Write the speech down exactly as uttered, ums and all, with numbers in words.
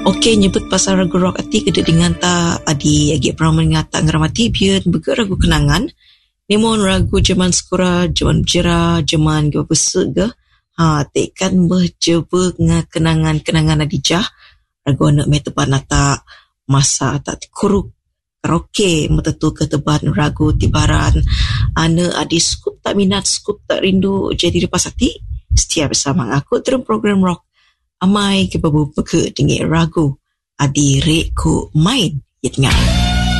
Okey nyebut pasal ragu rock ati keda dengan ta adi agi peraman ngata ngeramati biar bega ragu kenangan. Nimon ragu zaman sekolah, zaman berjera, zaman gua besar ke. Ha, tekan berjeba nga kenangan-kenangan adijah. Ragu anak meteban nata masa tak kuruk karaoke metetu keteban ragu tibaran. Ana adi skup tak minat, skup tak rindu jadi lepas hati. Setia bersama aku dalam program rock. Amai ke babu peke dengan ragu adi rek ku main yetngai.